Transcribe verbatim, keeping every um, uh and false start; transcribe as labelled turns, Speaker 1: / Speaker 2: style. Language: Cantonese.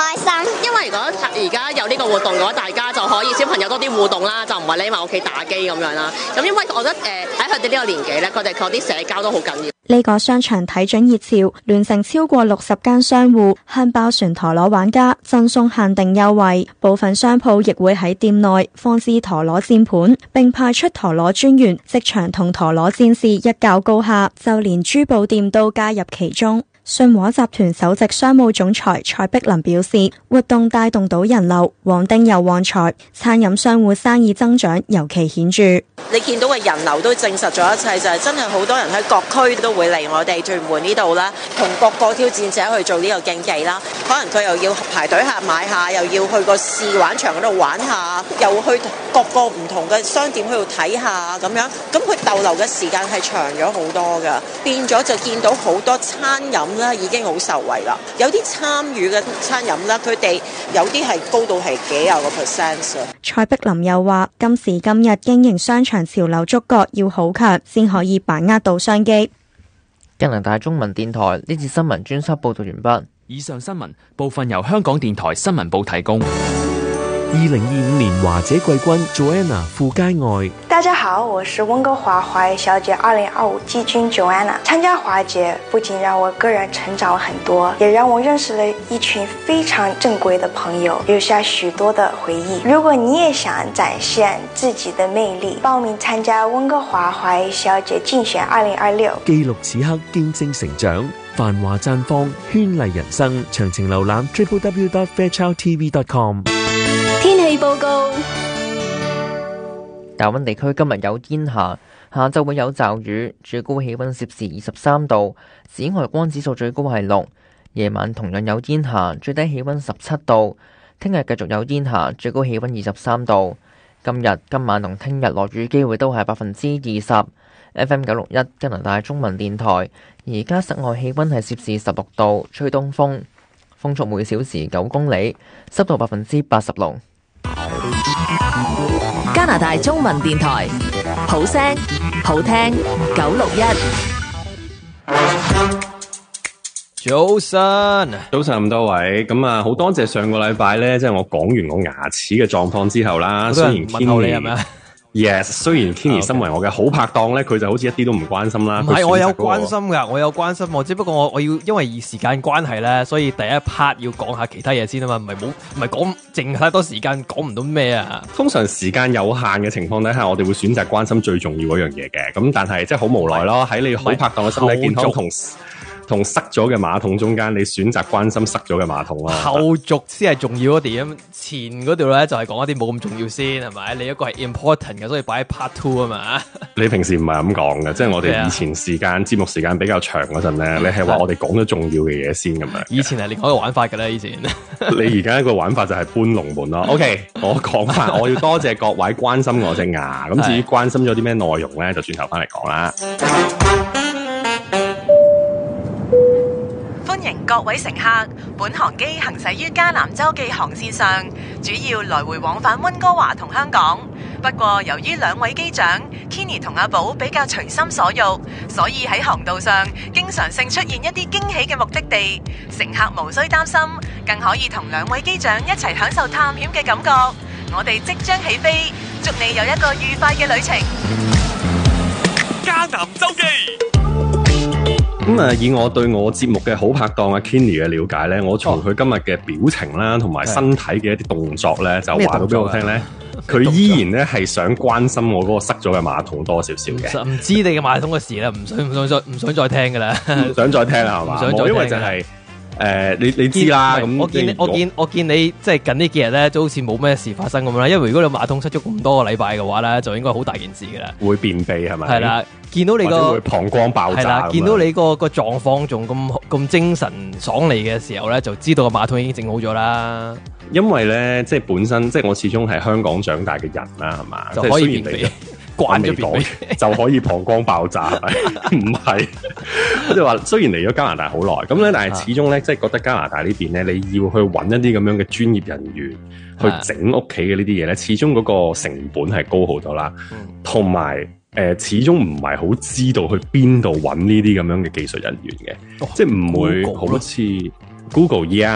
Speaker 1: 開心。
Speaker 2: 因為如果而家有呢個活動嘅話，大家就可以小朋友多啲互動啦，就唔係匿埋屋企打機咁樣啦。咁因為我覺得誒喺佢哋呢個年紀咧，佢哋嗰啲社交都好緊要。
Speaker 3: 呢個商場睇準熱潮，聯成超過六十間商戶向爆旋陀螺玩家贈送限定優惠，部分商鋪亦會喺店內放置陀螺戰盤，並派出陀螺專員即場同陀螺戰士一較高下，就連珠寶店都加入其中。信和集團首席商務總裁蔡碧林表示，活動帶動到人流，旺丁又旺財，餐飲商戶生意增長尤其顯著。
Speaker 4: 你見到嘅人流都證實咗一切，就係真係好多人喺各區都會嚟我哋屯門呢度啦，同各個挑戰者去做呢個競技啦。可能佢又要排隊下買下，又要去個試玩場嗰度玩下，又去各個唔同嘅商店去度睇下咁樣。咁佢逗留嘅時間係長咗好多㗎，變咗就見到好多餐飲啦已經好受惠啦。有啲參與嘅餐飲啦，佢哋有啲係高到係幾廿個 percent 啊。
Speaker 3: 蔡碧林又話：今時今日經營商場潮流觸覺要好強，先可以把握到商機。
Speaker 5: 加拿大中文電台呢次新聞專輯報道完畢。
Speaker 6: 以上新聞部分由香港電台新聞部提供。
Speaker 7: 二零二五年華姐季軍 Joanna 傅佳愛。
Speaker 8: 大家好，我是溫哥華華裔小姐二零二五季軍 Joanna。參加華姐不僅讓我個人成長了很多，也讓我認識了一群非常正規的朋友，留下許多的回憶。如果你也想展現自己的魅力，報名參加溫哥華華裔小姐競選二零二六，
Speaker 7: 記錄此刻見證成長，繁華綻放，絢麗人生。詳情瀏覽 w w w dot fairchild t v dot com。
Speaker 9: 天氣報告：
Speaker 5: 大溫地區今日有煙霞，下晝會有驟雨，最高氣溫攝氏二十三度，紫外光指數最高係六。夜晚同樣有煙霞，最低氣溫十七度。聽日繼續有煙霞，最高氣溫二十三度。今日、今晚同聽日落雨機會都係百分之二十。F M 九六一加拿大中文電台，而家室外氣溫係攝氏十六度，吹東風，風速每小時九公里，濕度百分之八十六。
Speaker 9: 加拿大中文電台，好聲好聽，九六一。
Speaker 10: 早晨，早晨咁多位，咁啊好多謝上個禮拜咧，即係我講完我牙齒嘅狀況之後啦，雖然 Kenny Yes， 雖然 Kenny 身為我嘅好拍檔咧，佢就好似一啲都唔關心啦。
Speaker 11: 唔係，我有關心噶，我有關心我，只不過我我要因為時間關係咧，所以第一 part 要講下其他嘢先啊嘛，唔係冇唔係講剩太多時間講唔到咩啊。
Speaker 10: 通常時間有限嘅情況底下，我哋會選擇關心最重要嗰樣嘢嘅。咁但係即係好無奈咯，喺你好拍檔嘅身體健康同同塞咗嘅馬桶中間，你選擇關心塞咗嘅馬桶啦。
Speaker 11: 後續先係重要嗰點，前嗰度咧就係講一啲冇咁重要先，係咪？你一個係 important 嘅，所以擺喺 part two 啊嘛。你平時唔係咁講嘅，即係我哋以前時間節目時間比較長嗰陣咧，你係話我哋講咗重要嘅嘢先咁樣。以前係另外一個玩法㗎啦，以前。你而家一個玩法就係搬龍門咯。OK，我講翻，我要多謝各位關心我隻牙。咁至於關心咗啲咩內容咧，就轉頭翻嚟講啦。
Speaker 12: 歡迎各位乘客，本航機行駛於加南洲際航線上，主要來回往返溫哥華同香港。不過由於兩位機長 Kenny 同阿寶比較隨心所欲，所以喺航道上經常性出現一啲驚喜嘅目的地，乘客無需擔心，更可以同兩位機長一齊享受探險嘅感覺。我哋即將起飛，祝你有一個愉快嘅旅程。
Speaker 10: 加南洲際。咁啊，以我對我節目嘅好拍檔阿 Kenny 嘅了解咧，我從佢今日嘅表情啦，同埋身體嘅一啲動作咧，就話到俾我聽咧，佢依然咧係想關心我嗰個塞咗嘅馬桶多少少嘅。唔知你嘅馬桶嘅事啦，唔想唔想再唔想再聽噶啦，唔想再聽啦係嘛？唔想再聽，因為就係、是。誒、呃，你你知啦，咁我見我見我見你即係近呢幾日咧，都好似冇咩事發生咁啦。因為如果你馬桶塞咗咁多個禮拜嘅話咧，就應該好大件事噶啦。會便秘係咪？係啦，見到你個會膀胱爆炸。係啦，見到你個個狀況仲咁咁精神爽利嘅時候咧，就知道個馬桶已經整好咗啦。因為咧，即係本身即係我始終係香港長大嘅人啦，係嘛，就可以便秘。慣咗便秘就可以膀胱爆炸，唔係即係話雖然嚟咗加拿大好耐咁咧，但係始終咧即係覺得加拿大呢邊咧，你要去揾一啲咁樣嘅專業人員去整屋企嘅呢啲嘢咧，始終嗰個成本係高好多啦，同埋誒始終唔係好知道去邊度揾呢啲咁樣嘅技術人員嘅，哦、即係唔會好似 Google 依家。